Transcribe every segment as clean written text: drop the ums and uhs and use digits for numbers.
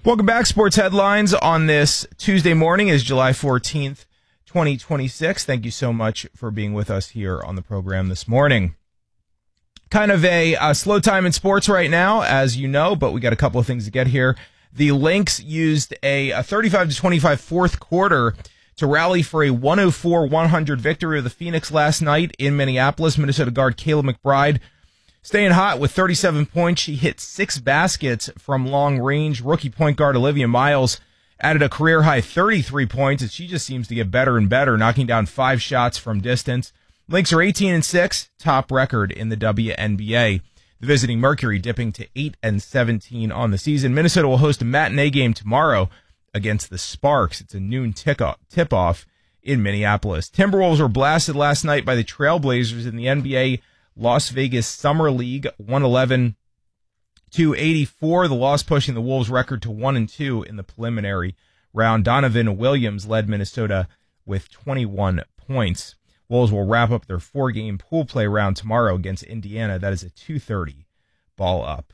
Welcome back. Sports headlines on this Tuesday morning is July 14th, 2026. Thank you so much for being with us here on the program this morning. Kind of a slow time in sports right now, as you know, but we got a couple of things to get here. The Lynx used a 35-25 fourth quarter to rally for a 104-100 victory of the Phoenix last night in Minneapolis. Minnesota guard Kayla McBride staying hot with 37 points. She hit 6 baskets from long range. Rookie point guard Olivia Miles added a career-high 33 points, and she just seems to get better and better, knocking down 5 shots from distance. Lynx are 18-6, top record in the WNBA. The visiting Mercury dipping to 8-17 on the season. Minnesota will host a matinee game tomorrow against the Sparks. It's a noon tip-off in Minneapolis. Timberwolves were blasted last night by the Trailblazers in the NBA Las Vegas Summer League, 111-84. The loss pushing the Wolves' record to 1-2 in the preliminary round. Donovan Williams led Minnesota with 21 points. Wolves will wrap up their 4-game pool play round tomorrow against Indiana. That is a 2:30 ball up.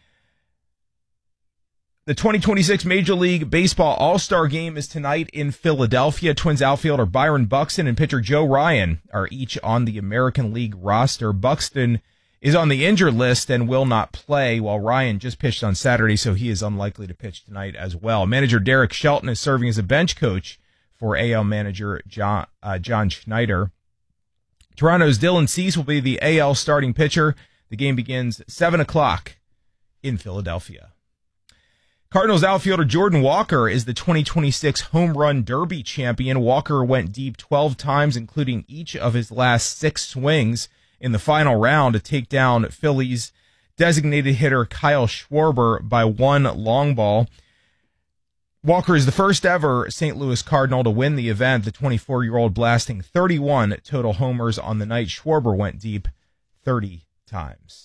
The 2026 Major League Baseball All-Star Game is tonight in Philadelphia. Twins outfielder Byron Buxton and pitcher Joe Ryan are each on the American League roster. Buxton is on the injured list and will not play, while Ryan just pitched on Saturday, so he is unlikely to pitch tonight as well. Manager Derek Shelton is serving as a bench coach for AL manager John Schneider. Toronto's Dylan Cease will be the AL starting pitcher. The game begins 7 o'clock in Philadelphia. Cardinals outfielder Jordan Walker is the 2026 Home Run Derby champion. Walker went deep 12 times, including each of his last 6 swings in the final round to take down Phillies designated hitter Kyle Schwarber by 1 long ball. Walker is the first ever St. Louis Cardinal to win the event, the 24-year-old blasting 31 total homers on the night. Schwarber went deep 30 times.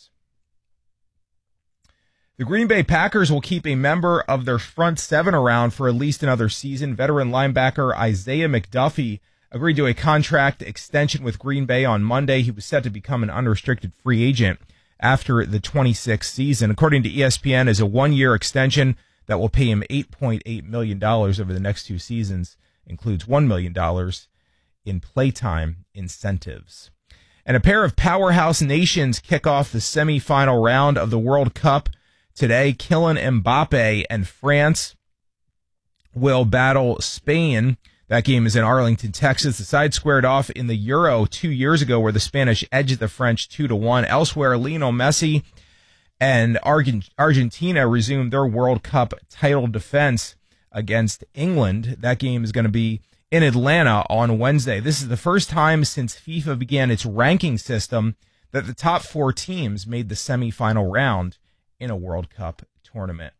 The Green Bay Packers will keep a member of their front 7 around for at least another season. Veteran linebacker Isaiah McDuffie agreed to a contract extension with Green Bay on Monday. He was set to become an unrestricted free agent after the 26th season. According to ESPN, is a 1-year extension that will pay him $8.8 million over the next 2 seasons, includes $1 million in playtime incentives. And a pair of powerhouse nations kick off the semifinal round of the World Cup today. Kylian Mbappe and France will battle Spain. That game is in Arlington, Texas. The side squared off in the Euro 2 years ago, where the Spanish edged the French 2-1. Elsewhere, Lionel Messi and Argentina resumed their World Cup title defense against England. That game is going to be in Atlanta on Wednesday. This is the first time since FIFA began its ranking system that the top 4 teams made the semifinal round in a World Cup tournament.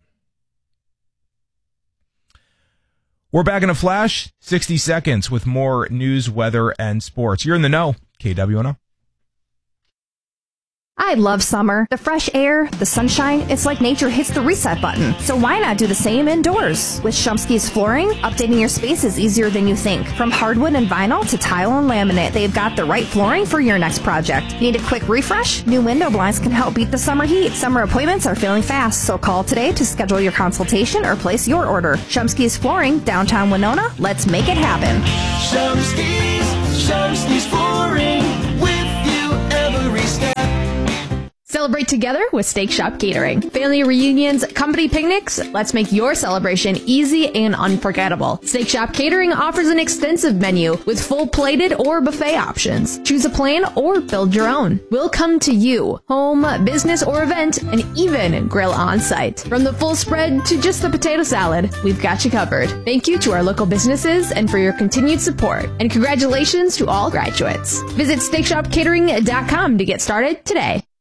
We're back in a flash, 60 seconds with more news, weather, and sports. You're in the know, KWNO. I love summer. The fresh air, the sunshine, it's like nature hits the reset button. So why not do the same indoors? With Shumsky's Flooring, updating your space is easier than you think. From hardwood and vinyl to tile and laminate, they've got the right flooring for your next project. Need a quick refresh? New window blinds can help beat the summer heat. Summer appointments are filling fast, so call today to schedule your consultation or place your order. Shumsky's Flooring, downtown Winona. Let's make it happen. Shumsky's Flooring, with you every step. Celebrate together with Steak Shop Catering. Family reunions, company picnics, let's make your celebration easy and unforgettable. Steak Shop Catering offers an extensive menu with full plated or buffet options. Choose a plan or build your own. We'll come to you, home, business, or event, and even grill on site. From the full spread to just the potato salad, we've got you covered. Thank you to our local businesses and for your continued support. And congratulations to all graduates. Visit SteakShopCatering.com to get started today.